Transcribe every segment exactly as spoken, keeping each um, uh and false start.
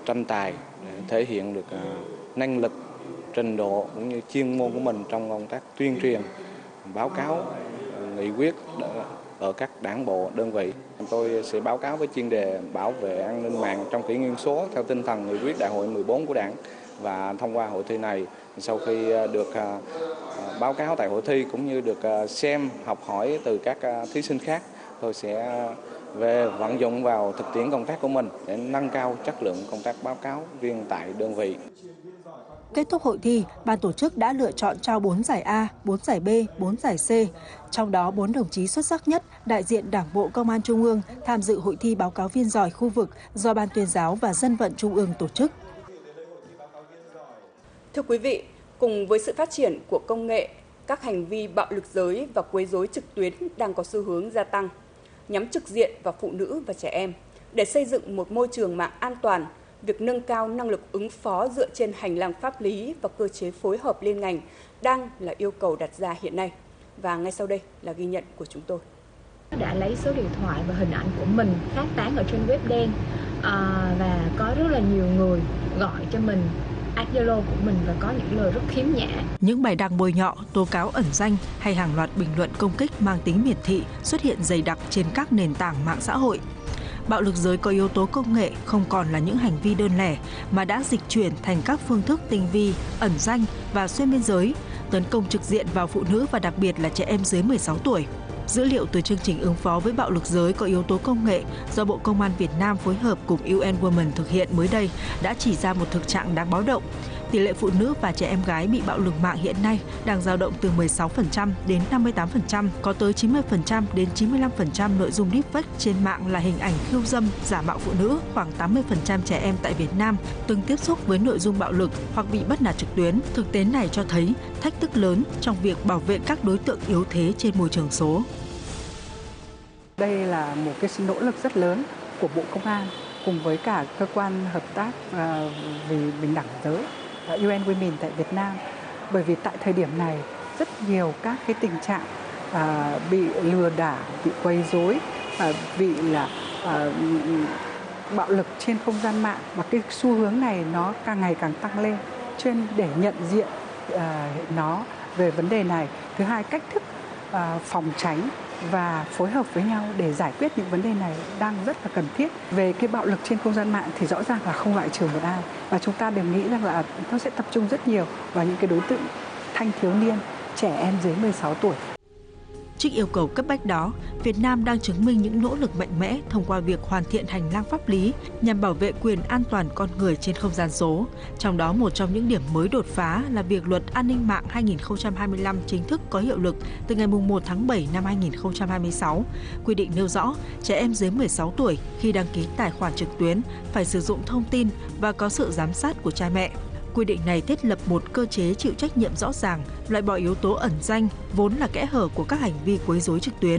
tranh tài để thể hiện được năng lực, trình độ cũng như chuyên môn của mình trong công tác tuyên truyền, báo cáo nghị quyết ở các đảng bộ đơn vị. Tôi sẽ báo cáo với chuyên đề bảo vệ an ninh mạng trong kỷ nguyên số theo tinh thần nghị quyết đại hội mười bốn của Đảng. Và thông qua hội thi này, sau khi được báo cáo tại hội thi cũng như được xem, học hỏi từ các thí sinh khác, tôi sẽ về vận dụng vào thực tiễn công tác của mình để nâng cao chất lượng công tác báo cáo viên tại đơn vị. Kết thúc hội thi, ban tổ chức đã lựa chọn trao bốn giải A, bốn giải B, bốn giải C. Trong đó, bốn đồng chí xuất sắc nhất đại diện Đảng bộ Công an Trung ương tham dự hội thi báo cáo viên giỏi khu vực do Ban Tuyên giáo và Dân vận Trung ương tổ chức. Thưa quý vị, cùng với sự phát triển của công nghệ, các hành vi bạo lực giới và quấy rối trực tuyến đang có xu hướng gia tăng, nhắm trực diện vào phụ nữ và trẻ em. Để xây dựng một môi trường mạng an toàn, việc nâng cao năng lực ứng phó dựa trên hành lang pháp lý và cơ chế phối hợp liên ngành đang là yêu cầu đặt ra hiện nay. Và ngay sau đây là ghi nhận của chúng tôi. Đã lấy số điện thoại và hình ảnh của mình phát tán ở trên web đen à, và có rất là nhiều người gọi cho mình ad Zalo của mình và có những lời rất khiếm nhã. Những bài đăng bôi nhọ, tố cáo ẩn danh hay hàng loạt bình luận công kích mang tính miệt thị xuất hiện dày đặc trên các nền tảng mạng xã hội. Bạo lực giới có yếu tố công nghệ không còn là những hành vi đơn lẻ mà đã dịch chuyển thành các phương thức tinh vi, ẩn danh và xuyên biên giới, tấn công trực diện vào phụ nữ và đặc biệt là trẻ em dưới mười sáu tuổi. Dữ liệu từ chương trình ứng phó với bạo lực giới có yếu tố công nghệ do Bộ Công an Việt Nam phối hợp cùng u en Women thực hiện mới đây đã chỉ ra một thực trạng đáng báo động. Tỷ lệ phụ nữ và trẻ em gái bị bạo lực mạng hiện nay đang dao động từ mười sáu phần trăm đến năm mươi tám phần trăm, có tới chín mươi phần trăm đến chín mươi lăm phần trăm nội dung deepfake trên mạng là hình ảnh khiêu dâm, giả mạo phụ nữ. Khoảng tám mươi phần trăm trẻ em tại Việt Nam từng tiếp xúc với nội dung bạo lực hoặc bị bắt nạt trực tuyến. Thực tế này cho thấy thách thức lớn trong việc bảo vệ các đối tượng yếu thế trên môi trường số. Đây là một cái nỗ lực rất lớn của Bộ Công an cùng với cả cơ quan hợp tác vì bình đẳng giới u en Women tại Việt Nam, bởi vì tại thời điểm này rất nhiều các cái tình trạng à, bị lừa đảo, bị quấy rối, à, bị là à, bạo lực trên không gian mạng, và cái xu hướng này nó càng ngày càng tăng lên. Cho nên để nhận diện à, nó về vấn đề này, thứ hai cách thức à, phòng tránh và phối hợp với nhau để giải quyết những vấn đề này đang rất là cần thiết. Về cái bạo lực trên không gian mạng thì rõ ràng là không loại trừ một ai, và chúng ta đều nghĩ rằng là nó sẽ tập trung rất nhiều vào những cái đối tượng thanh thiếu niên, trẻ em dưới mười sáu tuổi. Trước yêu cầu cấp bách đó, Việt Nam đang chứng minh những nỗ lực mạnh mẽ thông qua việc hoàn thiện hành lang pháp lý nhằm bảo vệ quyền an toàn con người trên không gian số. Trong đó, một trong những điểm mới đột phá là việc Luật An ninh mạng hai nghìn không trăm hai mươi lăm chính thức có hiệu lực từ ngày mùng một tháng bảy năm hai nghìn không trăm hai mươi sáu. Quy định nêu rõ, trẻ em dưới mười sáu tuổi khi đăng ký tài khoản trực tuyến phải sử dụng thông tin và có sự giám sát của cha mẹ. Quy định này thiết lập một cơ chế chịu trách nhiệm rõ ràng, loại bỏ yếu tố ẩn danh, vốn là kẽ hở của các hành vi quấy rối trực tuyến.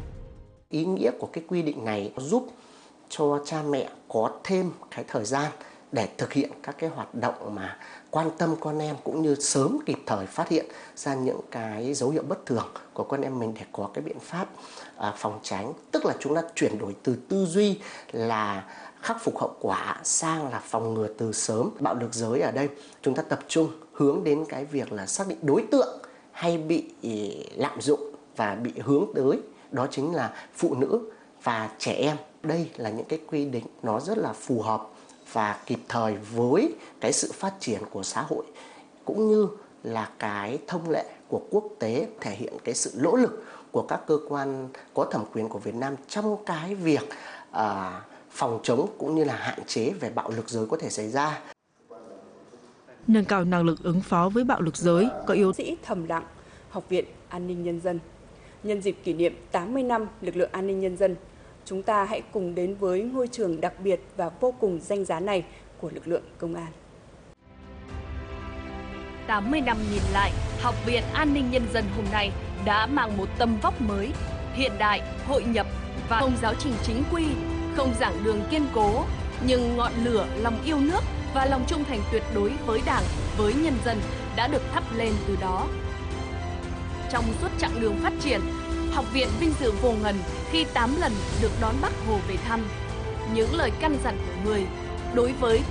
Ý nghĩa của cái quy định này giúp cho cha mẹ có thêm cái thời gian để thực hiện các cái hoạt động mà quan tâm con em, cũng như sớm kịp thời phát hiện ra những cái dấu hiệu bất thường của con em mình để có cái biện pháp à, phòng tránh. Tức là chúng ta chuyển đổi từ tư duy là khắc phục hậu quả sang là phòng ngừa từ sớm. Bạo lực giới ở đây chúng ta tập trung hướng đến cái việc là xác định đối tượng hay bị lạm dụng và bị hướng tới, đó chính là phụ nữ và trẻ em. Đây là những cái quy định nó rất là phù hợp và kịp thời với cái sự phát triển của xã hội, cũng như là cái thông lệ của quốc tế, thể hiện cái sự nỗ lực của các cơ quan có thẩm quyền của Việt Nam trong cái việc à, phòng chống cũng như là hạn chế về bạo lực giới có thể xảy ra. Nâng cao năng lực ứng phó với bạo lực giới có yếu sĩ thầm lặng, Học viện An ninh Nhân dân. Nhân dịp kỷ niệm tám mươi năm lực lượng an ninh nhân dân, chúng ta hãy cùng đến với ngôi trường đặc biệt và vô cùng danh giá này của lực lượng công an. tám mươi năm nhìn lại, Học viện An ninh Nhân dân hôm nay đã mang một tầm vóc mới, hiện đại, hội nhập và không giáo trình chính quy, không giảng đường kiên cố, nhưng ngọn lửa lòng yêu nước và lòng trung thành tuyệt đối với Đảng, với nhân dân đã được thắp lên từ đó. Trong suốt chặng đường phát triển, học viện vinh dự vô ngần khi tám lần được đón Bác Hồ về thăm. Những lời căn dặn của người đối với